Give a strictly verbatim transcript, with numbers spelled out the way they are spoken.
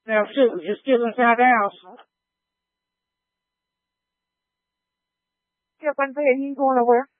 Absolutely, just still inside the house. Yep, I'm saying he's going nowhere.